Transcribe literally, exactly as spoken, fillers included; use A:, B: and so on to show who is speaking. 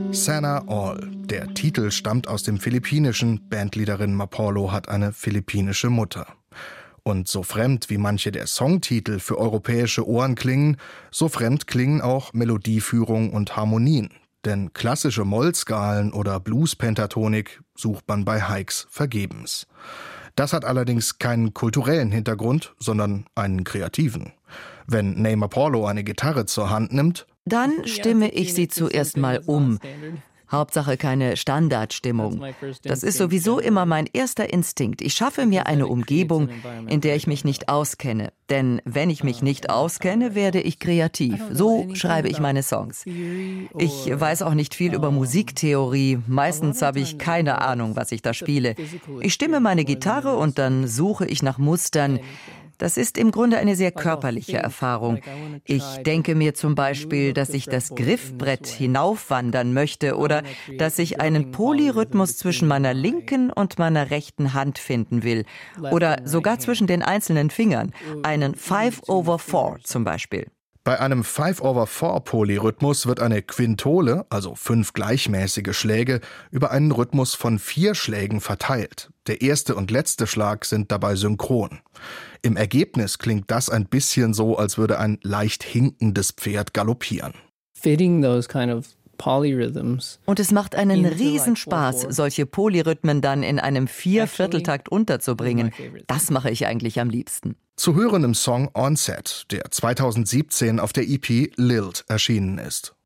A: Sana All. Der Titel stammt aus dem Philippinischen. Bandleaderin Mapolo hat eine philippinische Mutter. Und so fremd wie manche der Songtitel für europäische Ohren klingen, so fremd klingen auch Melodieführung und Harmonien. Denn klassische Mollskalen oder Blues-Pentatonik sucht man bei Hykes vergebens. Das hat allerdings keinen kulturellen Hintergrund, sondern einen kreativen. Wenn Ney Mapolo eine Gitarre zur Hand nimmt,
B: dann stimme ich sie zuerst mal um. Hauptsache keine Standardstimmung. Das ist sowieso immer mein erster Instinkt. Ich schaffe mir eine Umgebung, in der ich mich nicht auskenne. Denn wenn ich mich nicht auskenne, werde ich kreativ. So schreibe ich meine Songs. Ich weiß auch nicht viel über Musiktheorie. Meistens habe ich keine Ahnung, was ich da spiele. Ich stimme meine Gitarre und dann suche ich nach Mustern. Das ist im Grunde eine sehr körperliche Erfahrung. Ich denke mir zum Beispiel, dass ich das Griffbrett hinaufwandern möchte oder dass ich einen Polyrhythmus zwischen meiner linken und meiner rechten Hand finden will. Oder sogar zwischen den einzelnen Fingern. Einen Five over Four zum Beispiel.
A: Bei einem Five over Four Polyrhythmus wird eine Quintole, also fünf gleichmäßige Schläge, über einen Rhythmus von vier Schlägen verteilt. Der erste und letzte Schlag sind dabei synchron. Im Ergebnis klingt das ein bisschen so, als würde ein leicht hinkendes Pferd galoppieren.
C: Fitting those kind of polyrhythms.
B: Und es macht einen Riesenspaß, solche Polyrhythmen dann in einem Viervierteltakt unterzubringen. Das mache ich eigentlich am liebsten.
A: Zu hören im Song Onset, der zweitausendsiebzehn auf der E P Lilt erschienen ist.